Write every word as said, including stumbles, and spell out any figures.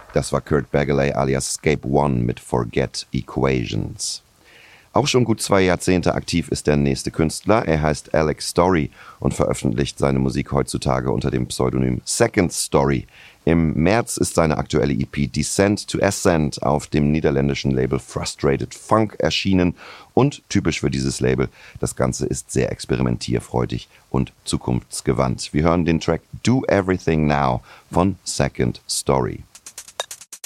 Das war Kurt Bagley alias Scape One mit Forget Equations. Auch schon gut zwei Jahrzehnte aktiv ist der nächste Künstler. Er heißt Alex Story und veröffentlicht seine Musik heutzutage unter dem Pseudonym Second Story. Im März ist seine aktuelle E P Descent to Ascent auf dem niederländischen Label Frustrated Funk erschienen. Und typisch für dieses Label, das Ganze ist sehr experimentierfreudig und zukunftsgewandt. Wir hören den Track Do Everything Now von Second Story.